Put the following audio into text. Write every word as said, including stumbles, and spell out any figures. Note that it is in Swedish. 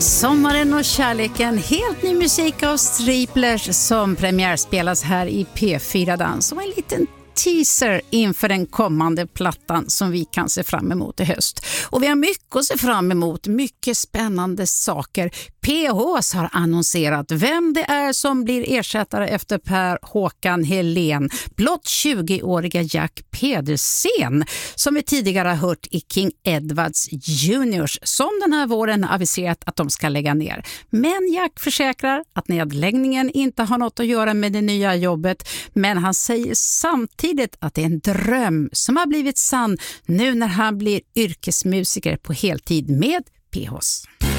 Sommaren och kärleken, helt ny musik av Striplers som premiärspelas här i P fyra Dans och en liten teaser inför den kommande plattan som vi kan se fram emot i höst. Och vi har mycket att se fram emot, mycket spännande saker. P H:s har annonserat vem det är som blir ersättare efter Per Håkan Helén. Blott tjugoåriga Jack Pedersen som vi tidigare har hört i King Edwards Juniors som den här våren aviserat att de ska lägga ner. Men Jack försäkrar att nedläggningen inte har något att göra med det nya jobbet, men han säger samtidigt att det är en dröm som har blivit sann nu när han blir yrkesmusiker på heltid med P H:s.